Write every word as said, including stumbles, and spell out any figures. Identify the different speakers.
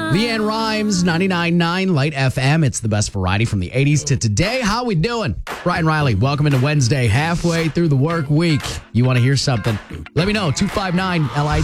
Speaker 1: Leanne Rhymes, ninety-nine point nine Light F M. It's the best variety from the eighties to today. How we doing? Brian Riley, welcome into Wednesday, halfway through the work week. You want to hear something? Let me know. two five nine L I